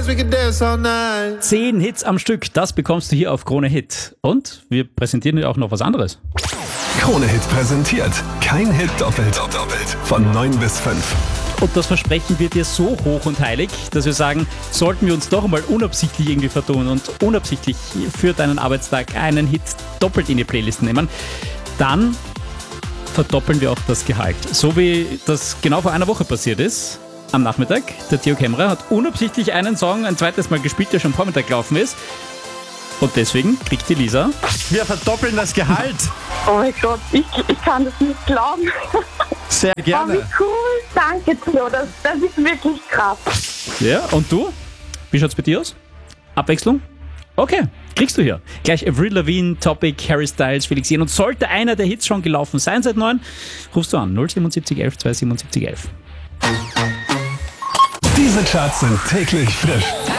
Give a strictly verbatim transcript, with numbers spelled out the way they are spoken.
we could dance all night. Zehn Hits am Stück, das bekommst du hier auf Krone Hit. Und wir präsentieren dir auch noch was anderes. Krone Hit präsentiert. Kein Hit doppelt. doppelt. Von neun bis fünf. Und das Versprechen wird dir so hoch und heilig, dass wir sagen, sollten wir uns doch einmal unabsichtlich irgendwie vertun und unabsichtlich für deinen Arbeitstag einen Hit doppelt in die Playlist nehmen, dann verdoppeln wir auch das Gehalt. So wie das genau vor einer Woche passiert ist. Am Nachmittag, der Theo Kämmerer hat unabsichtlich einen Song ein zweites Mal gespielt, der schon am Vormittag gelaufen ist. Und deswegen kriegt die Lisa. Wir verdoppeln das Gehalt. Oh mein Gott, ich, ich kann das nicht glauben. Sehr Oh, gerne. wie cool. Danke, Theo. Das, das ist wirklich krass. Ja, und du? Wie schaut's bei dir aus? Abwechslung? Okay, kriegst du hier. Gleich Avril Lavigne, Topic, Harry Styles, Felix Jähn. Und sollte einer der Hits schon gelaufen sein seit neun, rufst du an null siebenundsiebzig elf zwei siebenundsiebzig elf. Diese Charts sind täglich frisch.